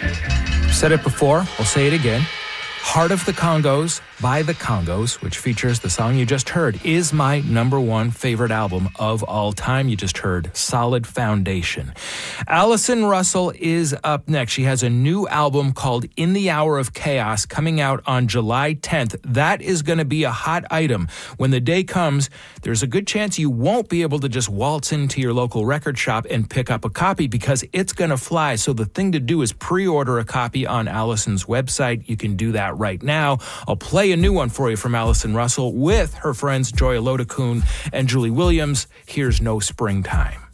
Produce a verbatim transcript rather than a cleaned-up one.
Said it before, I'll say it again. Heart of the Congos by the Congos, which features the song you just heard, is my number one favorite album of all time. You just heard Solid Foundation. Allison Russell is up next. She has a new album called In the Hour of Chaos coming out on July tenth. That is going to be a hot item. When the day comes, there's a good chance you won't be able to just waltz into your local record shop and pick up a copy because it's going to fly. So the thing to do is pre-order a copy on Allison's website. You can do that right now. I'll play a new one for you from Allison Russell with her friends Joya Lodakun and Julie Williams. Here's No Springtime.